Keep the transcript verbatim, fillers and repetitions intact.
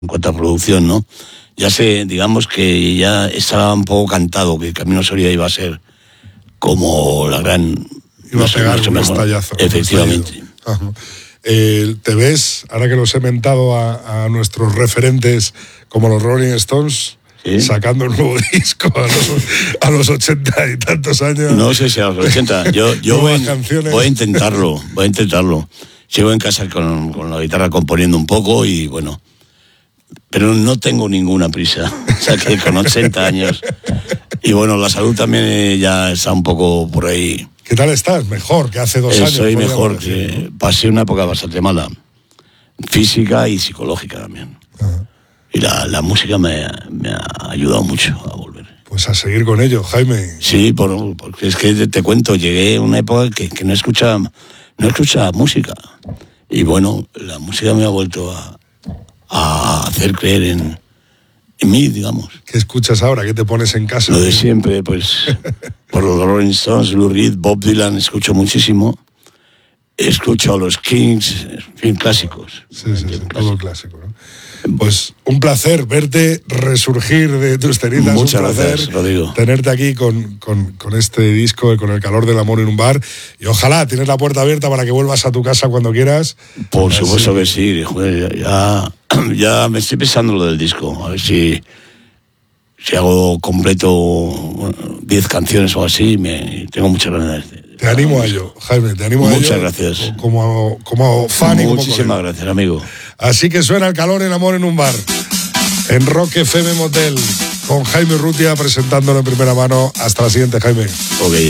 en cuanto a producción, ¿no? Ya sé, digamos que ya estaba un poco cantado que Camino Soria iba a ser como la gran... Iba a pegar un estallazo. Efectivamente. Eh, ¿Te ves, ahora que los he mentado a, a nuestros referentes como los Rolling Stones, ¿sí?, sacando un nuevo disco a los, a los ochenta y tantos años? No sé si a los ochenta. Yo, yo voy, voy a intentarlo, voy a intentarlo. Sigo en casa con, con la guitarra componiendo un poco y bueno, pero no tengo ninguna prisa. O sea que con ochenta años. Y bueno, la salud también ya está un poco por ahí. ¿Qué tal estás? Mejor que hace dos eh, años. Soy mejor, que pasé una época bastante mala, física y psicológica también. Ajá. Y la, la música me, me ha ayudado mucho a volver. Pues a seguir con ello, Jaime. Sí, por, porque es que te, te cuento, llegué a una época que, que no escuchaba, no escuchaba música. Y bueno, la música me ha vuelto a, a hacer creer en, en mí, digamos. ¿Qué escuchas ahora? ¿Qué te pones en casa? Lo de siempre, pues, por los Rolling Stones, Lou Reed, Bob Dylan, escucho muchísimo. Escucho a los Kings, en fin, clásicos. Sí, sí, sí, todo clásico, ¿no? Pues un placer verte resurgir de tus cenizas. Muchas un placer gracias, Rodrigo. Tenerte aquí con, con, con este disco, con El calor del amor en un bar. Y ojalá tienes la puerta abierta para que vuelvas a tu casa cuando quieras. Por Así. supuesto que sí. Joder, ya, ya me estoy pensando lo del disco. A ver si, si hago completo diez canciones o así. Me, tengo muchas ganas de... Te animo a ello, Jaime, te animo a ello. Muchas gracias. Como, como fan y como Muchísimas gracias, amigo. Así que suena El calor del amor en un bar. En Rock F M Motel, con Jaime Urrutia presentándolo en primera mano. Hasta la siguiente, Jaime. Ok.